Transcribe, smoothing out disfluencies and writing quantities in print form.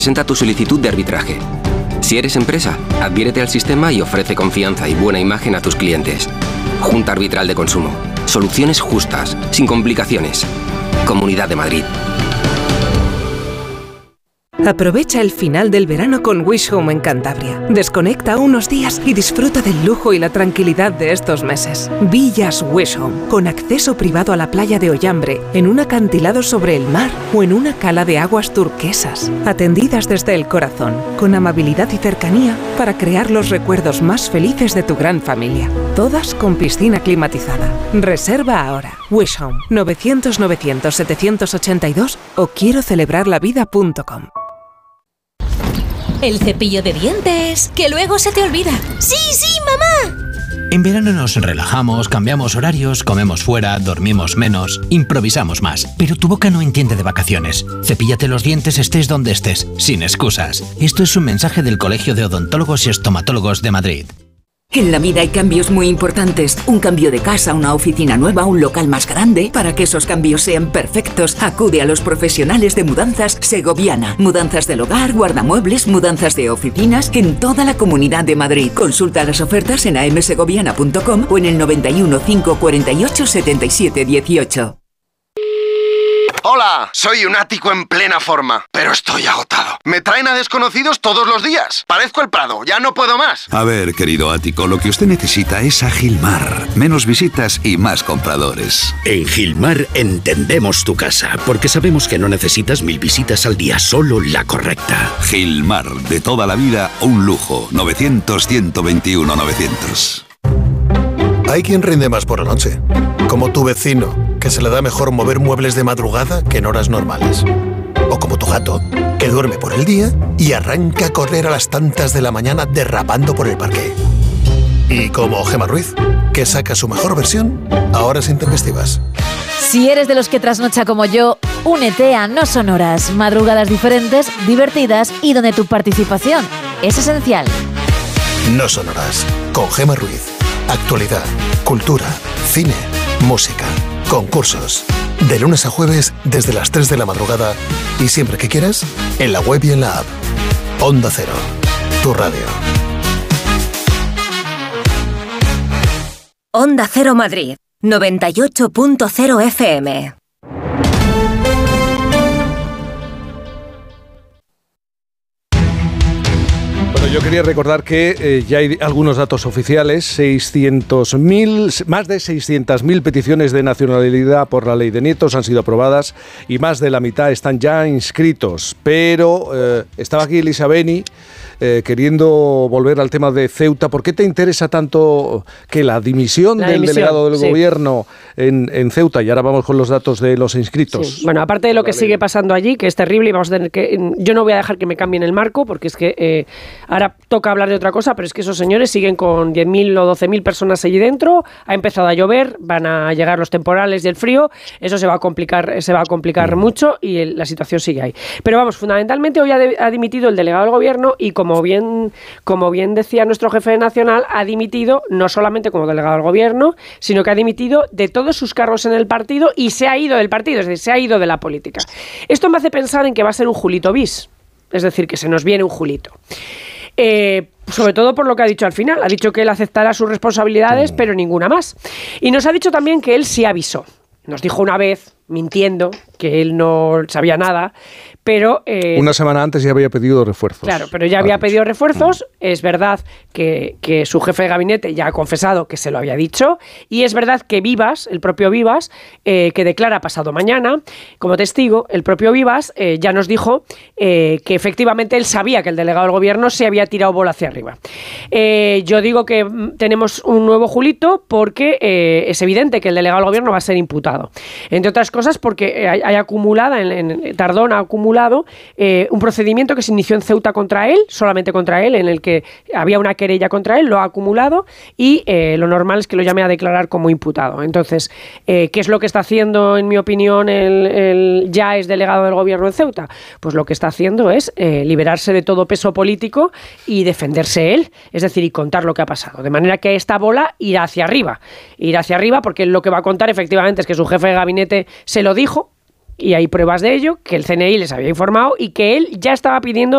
Presenta tu solicitud de arbitraje. Si eres empresa, adhiérete al sistema y ofrece confianza y buena imagen a tus clientes. Junta Arbitral de Consumo. Soluciones justas, sin complicaciones. Comunidad de Madrid. Aprovecha el final del verano con Wish Home en Cantabria. Desconecta unos días y disfruta del lujo y la tranquilidad de estos meses. Villas Wish Home, con acceso privado a la playa de Ollambre, en un acantilado sobre el mar o en una cala de aguas turquesas. Atendidas desde el corazón, con amabilidad y cercanía para crear los recuerdos más felices de tu gran familia. Todas con piscina climatizada. Reserva ahora. Wish Home, 900-900-782 o quiero celebrarlavida.com. El cepillo de dientes, que luego se te olvida. ¡Sí, sí, mamá! En verano nos relajamos, cambiamos horarios, comemos fuera, dormimos menos, improvisamos más. Pero tu boca no entiende de vacaciones. Cepíllate los dientes estés donde estés, sin excusas. Esto es un mensaje del Colegio de Odontólogos y Estomatólogos de Madrid. En la vida hay cambios muy importantes. Un cambio de casa, una oficina nueva, un local más grande. Para que esos cambios sean perfectos, acude a los profesionales de Mudanzas Segoviana. Mudanzas del hogar, guardamuebles, mudanzas de oficinas en toda la Comunidad de Madrid. Consulta las ofertas en amsegoviana.com o en el 91 548 77 18. Hola, soy un ático en plena forma, pero estoy agotado. Me traen a desconocidos todos los días. Parezco el Prado, ya no puedo más. A ver, querido ático, lo que usted necesita es a Gilmar. Menos visitas y más compradores. En Gilmar entendemos tu casa, porque sabemos que no necesitas 1000 visitas al día, solo la correcta. Gilmar, de toda la vida, un lujo. 900-121-900. Hay quien rinde más por la noche, como tu vecino, que se le da mejor mover muebles de madrugada que en horas normales. O como tu gato, que duerme por el día y arranca a correr a las tantas de la mañana derrapando por el parque. Y como Gemma Ruiz, que saca su mejor versión a horas intempestivas. Si eres de los que trasnocha como yo, únete a No Son Horas, madrugadas diferentes, divertidas y donde tu participación es esencial. No Son Horas, con Gemma Ruiz. Actualidad, cultura, cine, música, concursos. De lunes a jueves desde las 3 de la madrugada y siempre que quieras, en la web y en la app. Onda Cero, tu radio. Onda Cero Madrid, 98.0 FM. Yo quería recordar que ya hay algunos datos oficiales, más de 600.000 peticiones de nacionalidad por la ley de nietos han sido aprobadas y más de la mitad están ya inscritos. Pero estaba aquí Elisa Beni queriendo volver al tema de Ceuta. ¿Por qué te interesa tanto que la dimisión del delegado del gobierno en Ceuta? Y ahora vamos con los datos de los inscritos. Sí. Bueno, aparte de lo que sigue pasando allí, que es terrible, y vamos a tener que... Yo no voy a dejar que me cambien el marco, porque es que ahora toca hablar de otra cosa, pero es que esos señores siguen con 10.000 o 12.000 personas allí dentro, ha empezado a llover, van a llegar los temporales y el frío, eso se va a complicar mucho y la situación sigue ahí. Pero vamos, fundamentalmente hoy ha dimitido el delegado del gobierno y como bien decía nuestro jefe nacional, ha dimitido no solamente como delegado del gobierno, sino que ha dimitido de todos sus cargos en el partido y se ha ido del partido, es decir, se ha ido de la política. Esto me hace pensar en que va a ser un Julito bis, es decir, que se nos viene un Julito. Sobre todo por lo que ha dicho al final. Ha dicho que él aceptará sus responsabilidades, pero ninguna más. Y nos ha dicho también que él sí avisó. Nos dijo una vez, mintiendo, que él no sabía nada, pero... una semana antes ya había pedido refuerzos. Claro, pero ya había pedido refuerzos. Es verdad que su jefe de gabinete ya ha confesado que se lo había dicho, y es verdad que Vivas, el propio Vivas, que declara pasado mañana, como testigo, el propio Vivas ya nos dijo que efectivamente él sabía que el delegado del gobierno se había tirado bola hacia arriba. Yo digo que tenemos un nuevo Julito porque es evidente que el delegado del gobierno va a ser imputado. Entre otras cosas porque hay acumulada, en Tardón ha acumulado un procedimiento que se inició en Ceuta contra él, solamente contra él, en el que había una querella contra él, lo ha acumulado y lo normal es que lo llame a declarar como imputado. Entonces, ¿qué es lo que está haciendo, en mi opinión, el ya es delegado del gobierno en Ceuta? Pues lo que está haciendo es liberarse de todo peso político y defenderse él, es decir, y contar lo que ha pasado. De manera que esta bola irá hacia arriba porque él lo que va a contar efectivamente es que su jefe de gabinete se lo dijo, y hay pruebas de ello, que el CNI les había informado y que él ya estaba pidiendo